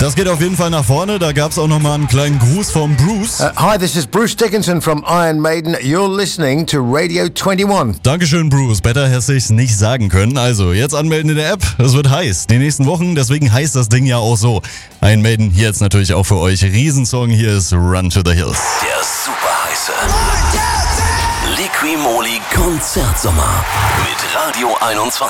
Das geht auf jeden Fall nach vorne. Da gab es auch nochmal einen kleinen Gruß vom Bruce. Hi, this is Bruce Dickinson from Iron Maiden. You're listening to Radio 21. Dankeschön, Bruce. Besser hätte ich's nicht sagen können. Also, jetzt anmelden in der App. Es wird heiß. Die nächsten Wochen, deswegen heißt das Ding ja auch so. Iron Maiden hier jetzt natürlich auch für euch. Riesensong, hier ist Run to the Hills. Der super heiße Liqui Moly Konzertsommer mit Radio 21.